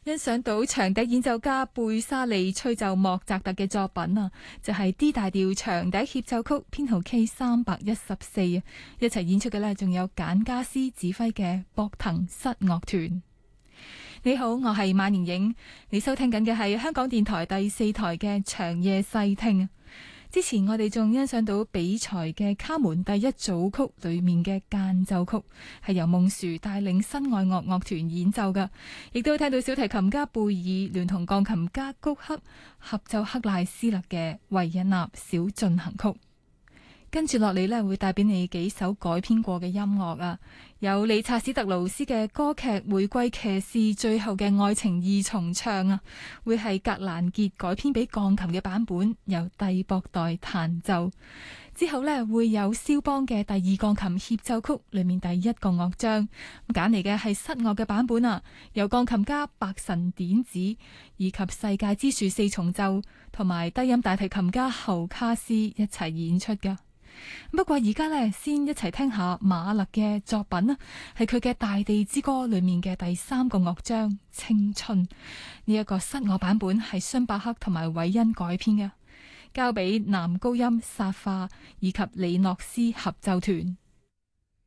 欣賞到長笛演奏家貝沙利吹奏莫扎特嘅作品啊，就係 D 大調長笛協奏曲編號 K314啊，一齊演出嘅呢，仲有簡加斯指揮嘅博騰室樂團。你好，我係馬盈影，你收聽緊嘅係香港電台第4台嘅長夜細聽。之前我哋仲欣賞到比賽嘅卡門第一組曲裏面嘅間奏曲，係由夢樹帶領新愛樂樂團演奏嘅，亦都聽到小提琴家貝爾聯同鋼琴家谷克合奏克賴斯勒嘅維也納小進行曲。跟住落嚟呢，會帶俾你幾首改編過嘅音樂啊，有理查史特勞斯嘅歌劇《玫瑰騎士》最後嘅愛情二重唱啊，會係格蘭傑改編俾鋼琴嘅版本，由蒂博代彈奏。之後呢，會有肖邦嘅第二鋼琴協奏曲裏面第一個樂章，揀嚟嘅係室樂嘅版本啊，由鋼琴家白神典子以及世界之樹四重奏同埋低音大提琴家侯卡斯一齊演出㗎。不過而家呢，先一齊聽下馬勒嘅作品啦，係佢嘅《大地之歌》裏面嘅第3個樂章《青春》。呢一個室樂版本係孫伯克同埋韋恩改編嘅，交俾男高音薩化以及李諾斯合奏團。